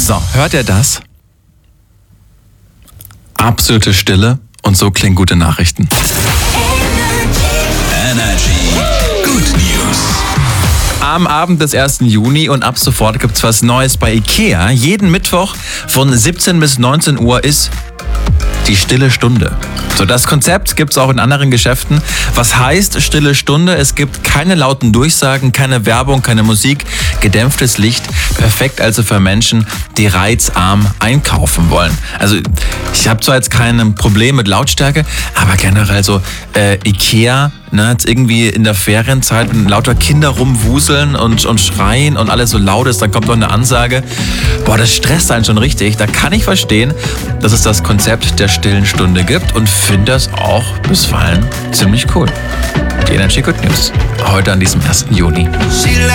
So, hört ihr das? Absolute Stille und so klingen gute Nachrichten. Energy Good News. Am Abend des 1. Juni und ab sofort gibt's was Neues bei IKEA. Jeden Mittwoch von 17 bis 19 Uhr ist die Stille Stunde. So, das Konzept gibt's auch in anderen Geschäften. Was heißt Stille Stunde? Es gibt keine lauten Durchsagen, keine Werbung, keine Musik, gedämpftes Licht. Perfekt also für Menschen, die reizarm einkaufen wollen. Also ich habe zwar jetzt kein Problem mit Lautstärke, aber generell so IKEA, jetzt irgendwie in der Ferienzeit, wenn lauter Kinder rumwuseln und schreien und alles so laut ist, dann kommt noch eine Ansage. Boah, das stresst einen schon richtig. Da kann ich verstehen, dass es das Konzept der stillen Stunde gibt und finde das auch bisweilen ziemlich cool. Die Energy Good News. Heute an diesem 1. Juni.